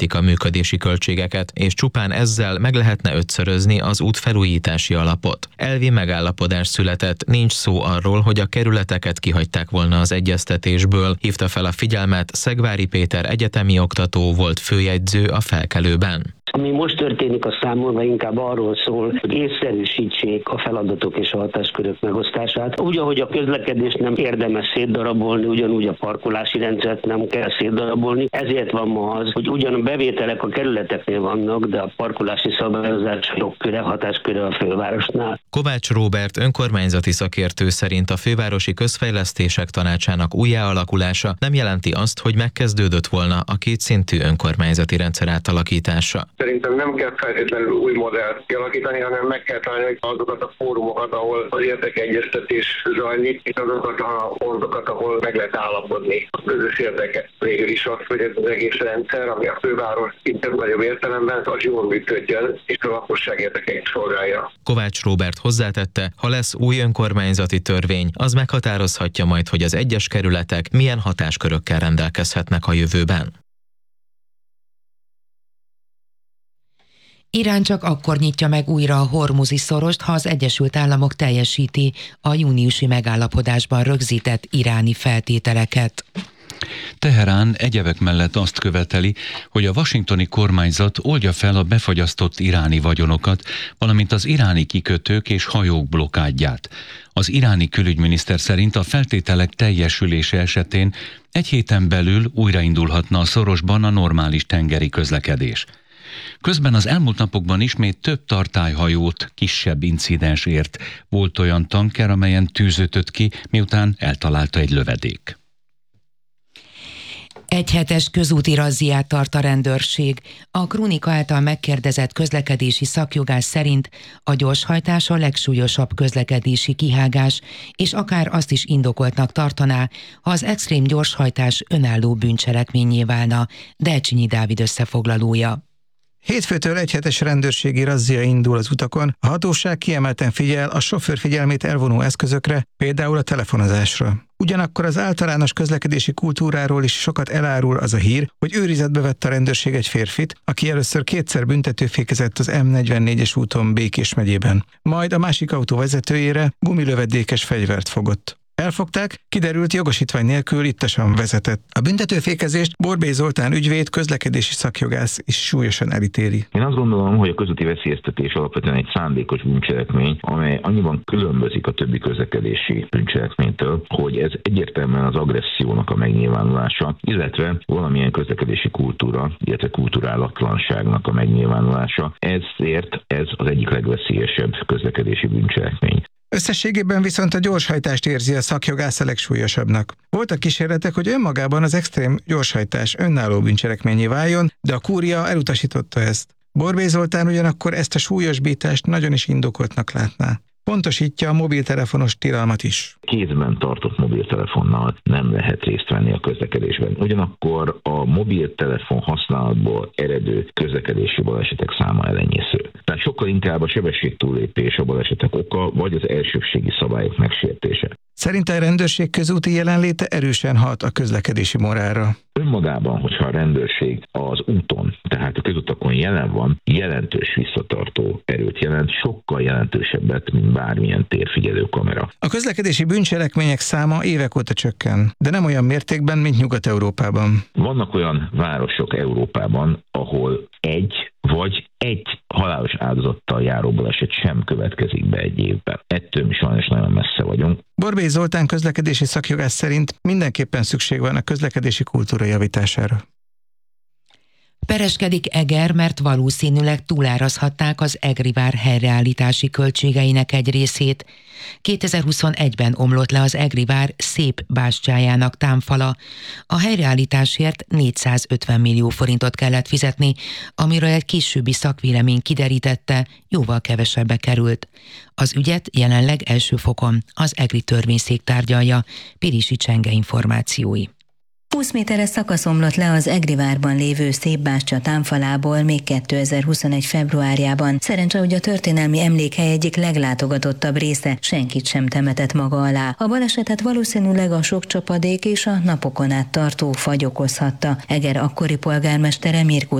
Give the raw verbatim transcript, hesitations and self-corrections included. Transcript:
csökkenthetik a működési költségeket, és csupán ezzel meg lehetne ötszörözni az út felújítási alapot. Elvi megállapodás született, nincs szó arról, hogy a kerületeket kihagyták volna az egyeztetésből, hívta fel a figyelmet Szegvári Péter egyetemi oktató, volt főjegyző a Felkelőben. Ami most történik a számolva inkább arról szól, hogy észszerűsítsék a feladatok és a hatáskörök megosztását. Úgy, ahogy a közlekedést nem érdemes szétdarabolni, ugyanúgy a parkolási rendszert nem kell szétdarabolni. Ezért van ma az, hogy ugyan a bevételek a kerületeknél vannak, de a parkolási szabályozás jogköre, hatásköre a fővárosnál. Kovács Róbert önkormányzati szakértő szerint a Fővárosi Közfejlesztések Tanácsának újjáalakulása nem jelenti azt, hogy megkezdődött volna a kétszintű önkormányzati rendszer átalakítása. Szerintem nem kell feltétlenül új modellt kialakítani, hanem meg kell találni azokat a fórumokat, ahol az érdekegyeztetés zajlik, és azokat a pontokat, ahol meg lehet állapodni a közös érdeket. Végül is az, hogy ez az egész rendszer, ami a főváros szintén nagyobb értelemben, az jól működjön, és a lakosság érdekeit szolgálja. Kovács Róbert hozzátette, ha lesz új önkormányzati törvény, az meghatározhatja majd, hogy az egyes kerületek milyen hatáskörökkel rendelkezhetnek a jövőben. Irán csak akkor nyitja meg újra a Hormuzi szorost, ha az Egyesült Államok teljesíti a júniusi megállapodásban rögzített iráni feltételeket. Teherán egyebek mellett azt követeli, hogy a washingtoni kormányzat oldja fel a befagyasztott iráni vagyonokat, valamint az iráni kikötők és hajók blokkádját. Az iráni külügyminiszter szerint a feltételek teljesülése esetén egy héten belül újraindulhatna a szorosban a normális tengeri közlekedés. Közben az elmúlt napokban ismét több tartályhajót kisebb incidens ért. Volt olyan tanker, amelyen tűz ütött ki, miután eltalálta egy lövedék. Egy hetes közúti razziát tart a rendőrség. A Krónika által megkérdezett közlekedési szakjogász szerint a gyorshajtás a legsúlyosabb közlekedési kihágás, és akár azt is indokoltnak tartaná, ha az extrém gyorshajtás önálló bűncselekménnyé válna. Delcsényi Dávid összefoglalója. Hétfőtől egyhetes rendőrségi razzia indul az utakon, a hatóság kiemelten figyel a sofőr figyelmét elvonó eszközökre, például a telefonozásra. Ugyanakkor az általános közlekedési kultúráról is sokat elárul az a hír, hogy őrizetbe vett a rendőrség egy férfit, aki először kétszer büntetőfékezett az M negyvennégyes úton Békés megyében. Majd a másik autó vezetőjére gumilövedékes fegyvert fogott. Elfogták, kiderült, jogosítvány nélkül ittasan vezetett. A büntetőfékezést Borbély Zoltán ügyvéd, közlekedési szakjogász is súlyosan elítéli. Én azt gondolom, hogy a közúti veszélyeztetés alapvetően egy szándékos bűncselekmény, amely annyiban különbözik a többi közlekedési bűncselekménytől, hogy ez egyértelműen az agressziónak a megnyilvánulása, illetve valamilyen közlekedési kultúra, illetve kulturálatlanságnak a megnyilvánulása. Ezért ez az egyik legveszélyesebb közlekedési bűncselekmény. Összességében viszont a gyorshajtást érzi a szakjogász a legsúlyosabbnak. Voltak kísérletek, hogy önmagában az extrém gyorshajtás önálló bűncselekménnyé váljon, de a kúria elutasította ezt. Borbély Zoltán ugyanakkor ezt a súlyosbítást nagyon is indokoltnak látná. Pontosítja a mobiltelefonos tilalmat is. Kézben tartott mobiltelefonnal nem lehet részt venni a közlekedésben. Ugyanakkor a mobiltelefon használatból eredő közlekedési balesetek száma elenyésző. Tehát sokkal inkább a sebességtúllépés a balesetek oka, vagy az elsőbbségi szabályok megsértése. Szerinte a rendőrség közúti jelenléte erősen hat a közlekedési morálra. Önmagában, hogyha a rendőrség az úton, tehát a közutakon jelen van, jelentős visszatartó erőt jelent, sokkal jelentősebbet, mint bármilyen térfigyelő kamera. A közlekedési bűncselekmények száma évek óta csökken, de nem olyan mértékben, mint Nyugat-Európában. Vannak olyan városok Európában, ahol egy vagy egy halálos áldozattal járó baleset sem következik be egy évben. Ettől mi sajnos nagyon messze vagyunk. Borbély Zoltán közlekedési szakjogász szerint mindenképpen szükség van a közlekedési kultúra javítására. Pereskedik Eger, mert valószínűleg túlárazhatták az Egrivár helyreállítási költségeinek egy részét. kétezer-huszonegyben omlott le az Egrivár szép bástyájának támfala. A helyreállításért négyszázötven millió forintot kellett fizetni, amiről egy későbbi szakvélemény kiderítette, jóval kevesebbe került. Az ügyet jelenleg első fokon az Egri törvényszék tárgyalja. Pirisi Csenge információi. húsz méteres szakasz omlott le az Egrivárban lévő szépbástya támfalából még kétezer-huszonegy februárjában. Szerencse, hogy a történelmi emlékhely egyik leglátogatottabb része senkit sem temetett maga alá. A balesetet valószínűleg a sok csapadék és a napokon át tartó fagy okozhatta. Eger akkori polgármestere Mirko